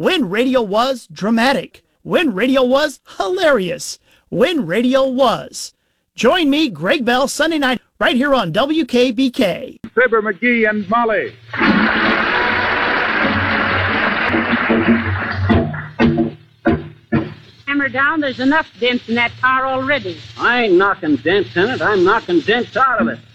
When radio was dramatic. When radio was hilarious. When radio was. Join me, Greg Bell, Sunday night, right here on WKBK. Fibber, McGee, and Molly. Hammer down, there's enough dents in that car already. I ain't knocking dents in it. I'm knocking dents out of it.